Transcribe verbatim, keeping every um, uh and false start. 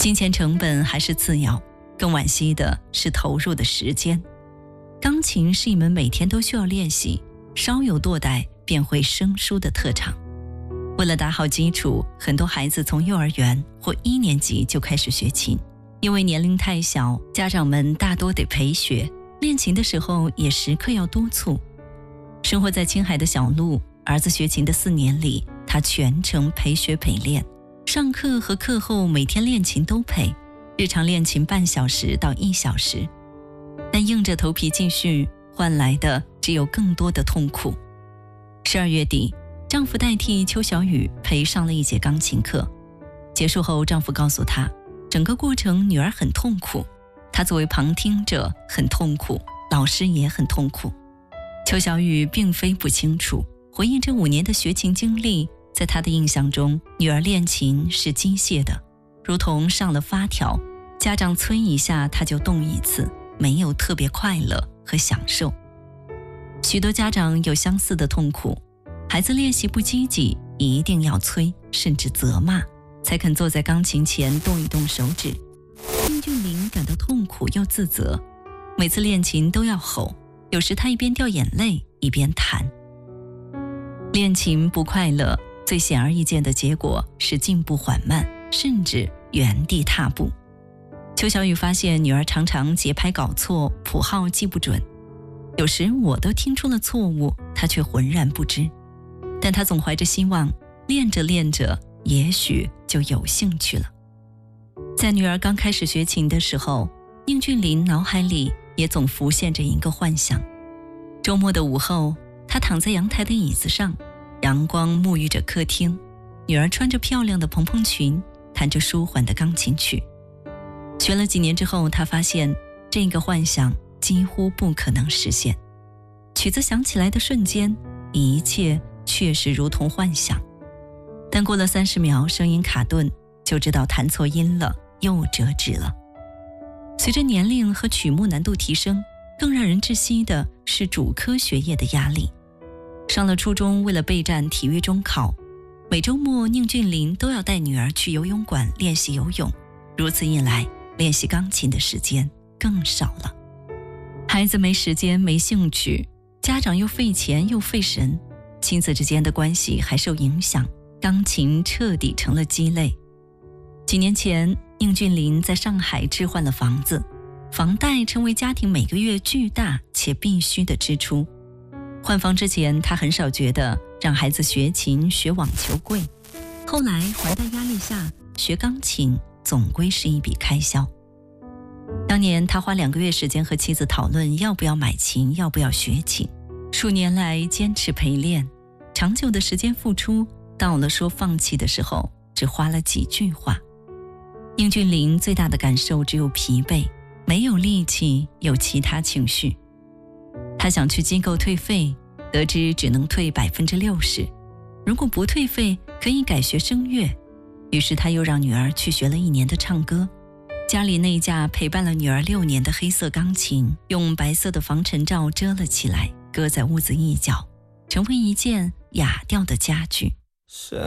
金钱成本还是次要，更惋惜的是投入的时间。钢琴是一门每天都需要练习，稍有堕怠便会生疏的特长。为了打好基础，很多孩子从幼儿园或一年级就开始学琴，因为年龄太小，家长们大多得陪学，练琴的时候也时刻要督促。生活在青海的小陆，儿子学琴的四年里，他全程陪学陪练，上课和课后每天练琴都陪，日常练琴半小时到一小时。但硬着头皮继续，换来的只有更多的痛苦。十二月底，丈夫代替邱小雨陪上了一节钢琴课。结束后，丈夫告诉她，整个过程女儿很痛苦，她作为旁听者很痛苦，老师也很痛苦。邱小雨并非不清楚，回忆这五年的学琴经历，在她的印象中，女儿练琴是机械的，如同上了发条，家长催一下她就动一次，没有特别快乐和享受。许多家长有相似的痛苦，孩子练习不积极，一定要催，甚至责骂，才肯坐在钢琴前动一动手指。丁俊霖感到痛苦又自责，每次练琴都要吼，有时他一边掉眼泪一边弹。练琴不快乐，最显而易见的结果是进步缓慢，甚至原地踏步。邱小雨发现女儿常常节拍搞错，谱号记不准，有时我都听出了错误，她却浑然不知。但她总怀着希望，练着练着，也许就有兴趣了。在女儿刚开始学琴的时候，宁俊霖脑海里也总浮现着一个幻想。周末的午后，他躺在阳台的椅子上，阳光沐浴着客厅，女儿穿着漂亮的蓬蓬裙，弹着舒缓的钢琴曲。学了几年之后，他发现这个幻想几乎不可能实现。曲子响起来的瞬间，一切确实如同幻想，但过了三十秒，声音卡顿，就知道弹错音了，又折纸了。随着年龄和曲目难度提升，更让人窒息的是主科学业的压力。上了初中，为了备战体育中考，每周末宁俊霖都要带女儿去游泳馆练习游泳，如此一来，练习钢琴的时间更少了。孩子没时间没兴趣，家长又费钱又费神，亲子之间的关系还受影响，钢琴彻底成了鸡肋。几年前，宁俊霖在上海置换了房子，房贷成为家庭每个月巨大且必须的支出。换房之前，他很少觉得让孩子学琴学网球贵，后来还贷压力下，学钢琴总归是一笔开销。当年他花两个月时间和妻子讨论要不要买琴，要不要学琴。数年来坚持陪练，长久的时间付出，到了说放弃的时候，只花了几句话。宁俊霖最大的感受只有疲惫，没有力气有其他情绪。他想去机构退费，得知只能退百分之六十，如果不退费，可以改学声乐。于是他又让女儿去学了一年的唱歌。家里那架陪伴了女儿六年的黑色钢琴，用白色的防尘罩遮了起来，搁在屋子一角，成为一件哑掉的家具。